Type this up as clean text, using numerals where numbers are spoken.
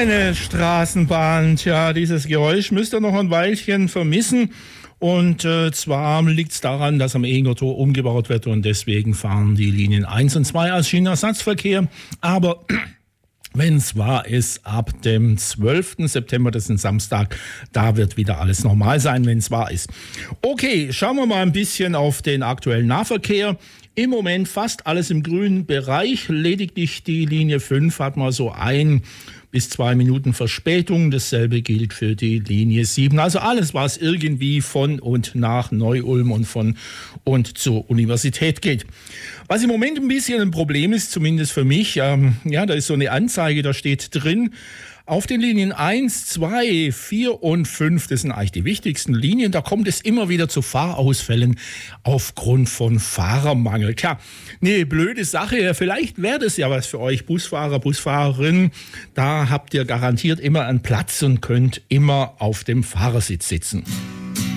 Eine Straßenbahn, tja, dieses Geräusch müsst ihr noch ein Weilchen vermissen. Und zwar liegt es daran, dass am Ehinger Tor umgebaut wird und deswegen fahren die Linien 1 und 2 als Schienenersatzverkehr. Aber wenn es wahr ist, ab dem 12. September, das ist ein Samstag, da wird wieder alles normal sein, wenn es wahr ist. Okay, schauen wir mal ein bisschen auf den aktuellen Nahverkehr. Im Moment fast alles im grünen Bereich, lediglich die Linie 5 hat mal so 1 bis 2 Minuten Verspätung. Dasselbe gilt für die Linie 7. Also alles, was irgendwie von und nach Neu-Ulm und von und zur Universität geht. Was im Moment ein bisschen ein Problem ist, zumindest für mich, da ist so eine Anzeige, da steht drin, auf den Linien 1, 2, 4 und 5, das sind eigentlich die wichtigsten Linien, da kommt es immer wieder zu Fahrausfällen aufgrund von Fahrermangel. Tja, nee, blöde Sache, vielleicht wäre das ja was für euch, Busfahrer, Busfahrerin, da habt ihr garantiert immer einen Platz und könnt immer auf dem Fahrersitz sitzen.